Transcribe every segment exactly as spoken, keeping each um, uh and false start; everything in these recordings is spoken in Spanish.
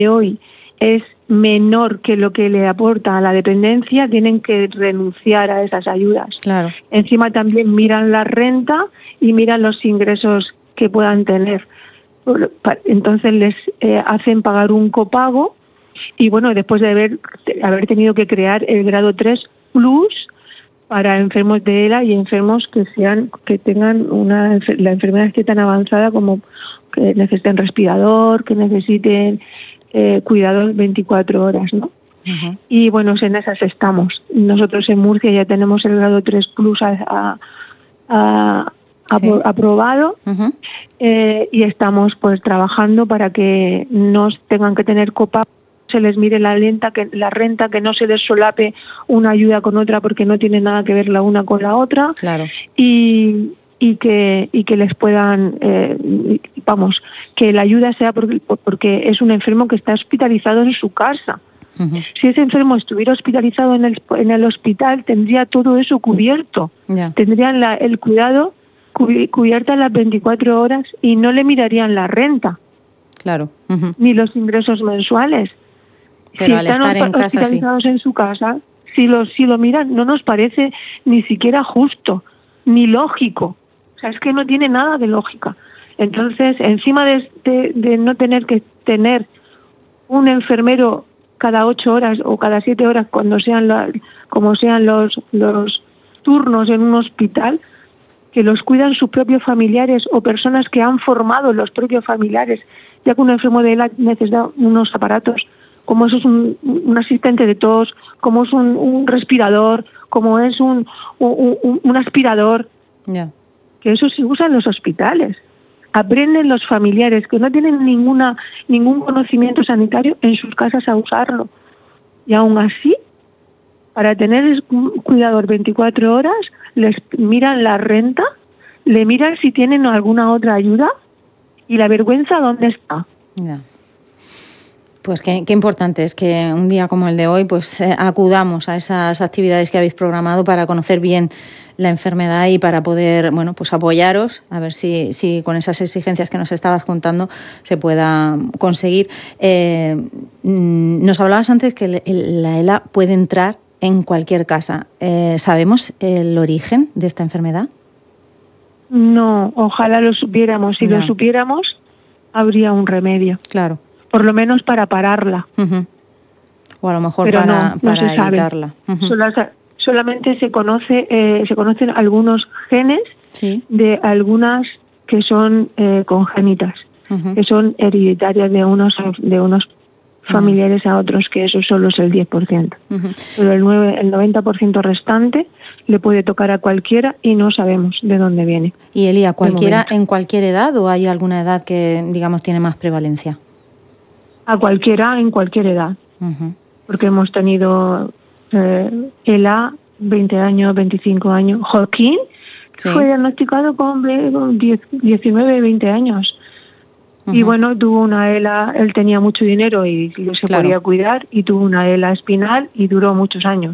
de hoy es menor que lo que le aporta a la dependencia, tienen que renunciar a esas ayudas. Claro. Encima también miran la renta y miran los ingresos que puedan tener. Entonces les eh, hacen pagar un copago y bueno, después de haber, de haber tenido que crear el grado tres plus para enfermos de ELA y enfermos que sean que tengan una la enfermedad esté tan avanzada como que necesiten respirador, que necesiten eh, cuidados veinticuatro horas, ¿no? Uh-huh. Y bueno, en esas estamos. Nosotros en Murcia ya tenemos el grado tres plus a, a, a, sí. aprobado uh-huh. eh, y estamos pues trabajando para que no tengan que tener copago, se les mire la lenta, que la renta, que no se les solape una ayuda con otra porque no tiene nada que ver la una con la otra. Claro. Y y que y que les puedan eh, vamos, que la ayuda sea porque, porque es un enfermo que está hospitalizado en su casa. Uh-huh. Si ese enfermo estuviera hospitalizado en el en el hospital, tendría todo eso cubierto. Yeah. Tendrían la, el cuidado cubi- cubierta las veinticuatro horas y no le mirarían la renta. Claro. Uh-huh. Ni los ingresos mensuales. Pero si al están estar en hospitalizados casa, sí. en su casa, si lo, si lo miran, no nos parece ni siquiera justo, ni lógico. O sea, es que no tiene nada de lógica. Entonces, encima de, de, de no tener que tener un enfermero cada ocho horas o cada siete horas, cuando sean la, como sean los, los turnos en un hospital, que los cuidan sus propios familiares o personas que han formado los propios familiares, ya que un enfermo de ELA necesita unos aparatos, como eso es un, un asistente de tos, como es un, un respirador, como es un, un, un, un aspirador, yeah. que eso se usa en los hospitales. Aprenden los familiares que no tienen ninguna ningún conocimiento sanitario en sus casas a usarlo. Y aún así, para tener un cuidador veinticuatro horas, les miran la renta, le miran si tienen alguna otra ayuda y la vergüenza dónde está. Yeah. Pues qué, qué importante es que un día como el de hoy pues eh, acudamos a esas actividades que habéis programado para conocer bien la enfermedad y para poder, bueno, pues apoyaros, a ver si, si con esas exigencias que nos estabas contando se pueda conseguir. Eh, nos hablabas antes que el, el, la ELA puede entrar en cualquier casa. Eh, ¿Sabemos el origen de esta enfermedad? No, ojalá lo supiéramos. Si no. lo supiéramos, habría un remedio. Claro. Por lo menos para pararla. Uh-huh. O a lo mejor Pero para, no, no para se evitarla. Uh-huh. Solo, solamente se conoce eh, se conocen algunos genes sí. de algunas que son eh, congénitas, uh-huh. que son hereditarias de unos de unos familiares uh-huh. a otros, que eso solo es el diez por ciento. Uh-huh. Pero el, nueve, el noventa por ciento restante le puede tocar a cualquiera y no sabemos de dónde viene. ¿Y Elia, cualquiera en cualquier edad o hay alguna edad que, digamos, tiene más prevalencia? A cualquiera, en cualquier edad. Uh-huh. Porque hemos tenido eh, ELA, veinte años, veinticinco años. Joaquín sí. fue diagnosticado con diecinueve, veinte años. Uh-huh. Y bueno, tuvo una ELA, él tenía mucho dinero y se claro. podía cuidar, y tuvo una ELA espinal y duró muchos años.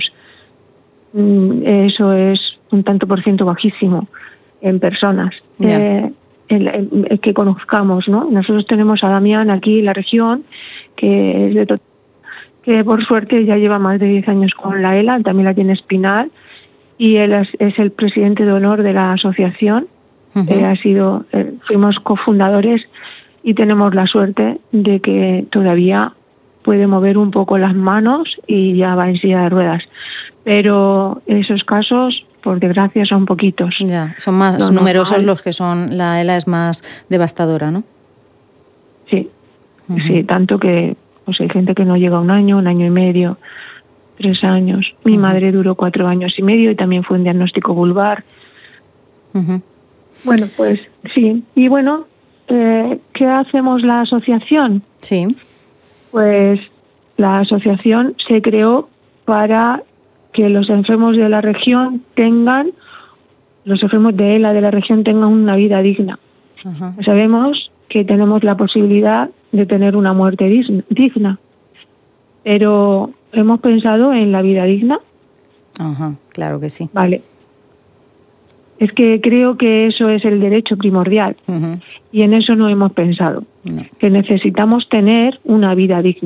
Eso es un tanto por ciento bajísimo en personas. Yeah. Eh, El, el, el que conozcamos, ¿no? Nosotros tenemos a Damián aquí en la región, que es de to- que por suerte ya lleva más de diez años con la ELA, también la tiene espinal, y él es, es el presidente de honor de la asociación. Uh-huh. Eh, ha sido, eh, fuimos cofundadores y tenemos la suerte de que todavía puede mover un poco las manos y ya va en silla de ruedas. Pero esos casos, por desgracia, son poquitos. Ya, son más no, numerosos no, los que son, la ELA es más devastadora, ¿no? Sí, uh-huh. sí, tanto que pues hay gente que no llega a un año, un año y medio, tres años. Mi uh-huh. madre duró cuatro años y medio y también fue un diagnóstico vulvar. Uh-huh. Bueno, pues sí. Y bueno, eh, ¿qué hacemos la asociación? Sí. Pues la asociación se creó para que los enfermos de la región tengan, los enfermos de ELA de la región tengan una vida digna. Uh-huh. Sabemos que tenemos la posibilidad de tener una muerte digna, pero ¿hemos pensado en la vida digna? Ajá, uh-huh, claro que sí. Vale. Es que creo que eso es el derecho primordial, uh-huh. y en eso no hemos pensado, no. que necesitamos tener una vida digna.